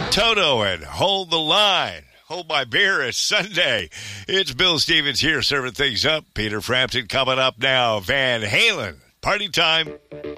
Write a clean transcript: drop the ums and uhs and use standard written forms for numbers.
Toto and Hold the Line. Hold My Beer is Sunday. It's Bill Stevens here serving things up. Peter Frampton coming up now. Van Halen. Party time.